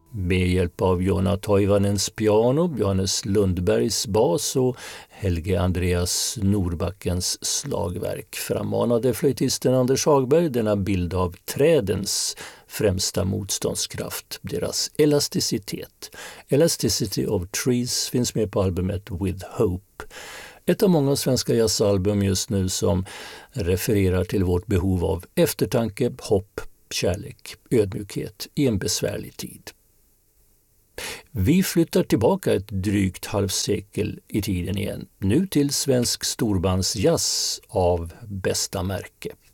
med hjälp av Jonna Toivonens piano, Johannes Lundbergs bas och Helge Andreas Norbackens slagverk frammanade flöjtisten Anders Hagberg denna bild av trädens främsta motståndskraft, deras elasticitet. Elasticity of Trees finns med på albumet With Hope. Ett av många svenska jazzalbum just nu som refererar till vårt behov av eftertanke, hopp, kärlek, ödmjukhet i en besvärlig tid. Vi flyttar tillbaka ett drygt halvsekel i tiden igen, nu till svensk storbandsjazz av bästa märke.